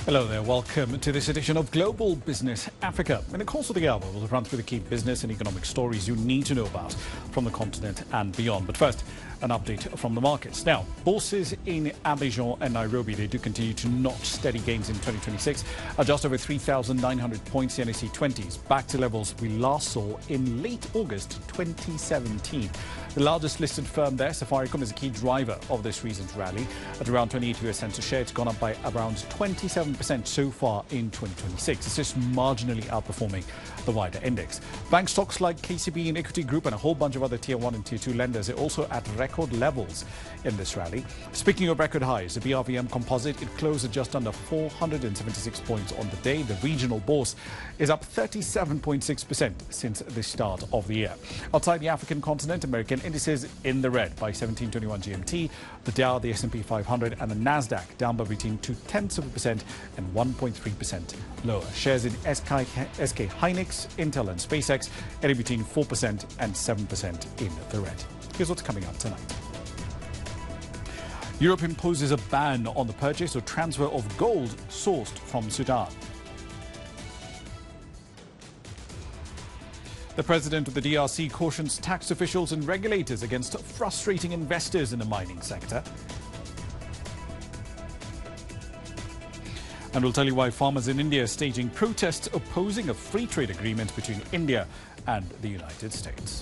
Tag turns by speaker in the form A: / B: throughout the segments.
A: Hello there, welcome to this edition of Global Business Africa. In the course of the hour, we'll run through the key business and economic stories you need to know about from the continent and beyond. But first, an update from the markets. Now, bourses in Abidjan and Nairobi, they do continue to notch steady gains in 2026, at just over 3,900 points. The NSE 20s back to levels we last saw in late August 2017. The largest listed firm there, Safaricom, is a key driver of this recent rally. At around 28 US cents a share, it's gone up by around 27% so far in 2026. It's just marginally outperforming the wider index. Bank stocks like KCB and Equity Group and a whole bunch of other Tier 1 and Tier 2 lenders are also at record levels in this rally. Speaking of record highs, the BRVM Composite, it closed at just under 476 points on the day. The regional bourse is up 37.6% since the start of the year. Outside the African continent, American indices in the red by 1721 GMT. The Dow, the S&P 500 and the Nasdaq down by between 0.2% and 1.3% lower. Shares in SK Hynix, Intel and SpaceX heading between 4% and 7% in the red. Here's what's coming up tonight. Europe imposes a ban on the purchase or transfer of gold sourced from Sudan. The president of the DRC cautions tax officials and regulators against frustrating investors in the mining sector. And we'll tell you why farmers in India are staging protests opposing a free trade agreement between India and the United States.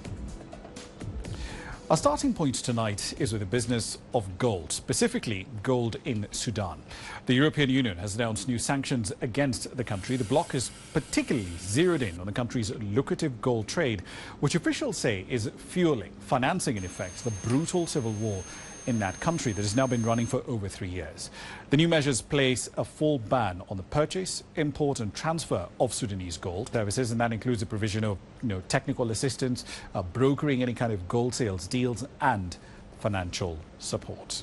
A: Our starting point tonight is with the business of gold, specifically gold in Sudan. The European Union has announced new sanctions against the country. The bloc is particularly zeroed in on the country's lucrative gold trade, which officials say is financing in effect, the brutal civil war in that country that has now been running for over 3 years. The new measures place a full ban on the purchase, import and transfer of Sudanese gold services, and that includes the provision of technical assistance, brokering any kind of gold sales deals and financial support.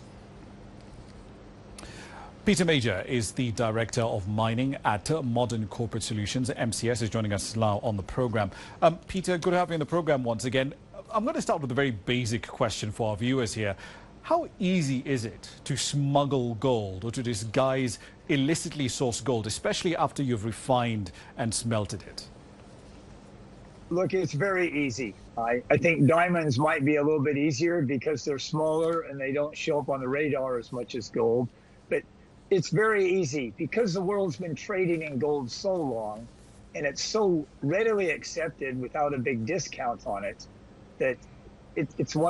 A: Peter Major is the Director of Mining at Modern Corporate Solutions. MCS is joining us now on the program. Peter, good to have you on the program once again. I'm going to start with a very basic question for our viewers here. How easy is it to smuggle gold or to disguise illicitly sourced gold, especially after you've refined and smelted it?
B: Look, it's very easy. I think diamonds might be a little bit easier because they're smaller and they don't show up on the radar as much as gold. But it's very easy because the world's been trading in gold so long and it's so readily accepted without a big discount on it that it's one